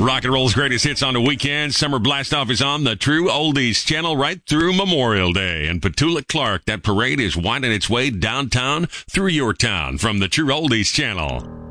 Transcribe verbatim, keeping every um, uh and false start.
Rock and roll's greatest hits on the weekend. Summer Blast Off is on the True Oldies channel right through Memorial Day. And Petula Clark, that parade is winding its way downtown through your town from the True Oldies channel.